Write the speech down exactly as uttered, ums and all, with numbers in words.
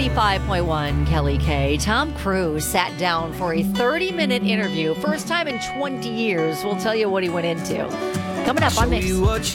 ninety-five point one Kelly K. Tom Cruise sat down for a thirty-minute interview. First time in twenty years. We'll tell you what he went into. Coming up on Mix.